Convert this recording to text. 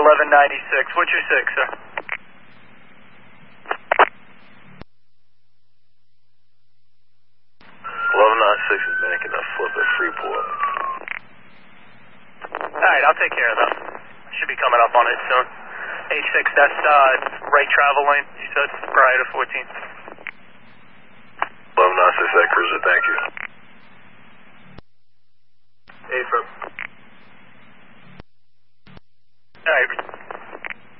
1196. What's your 6, sir? Is making a flip at Freeport. Alright, I'll take care of that. Should be coming up on it soon. 86, that's right travel lane, you said, prior to 14. 1196, that cruiser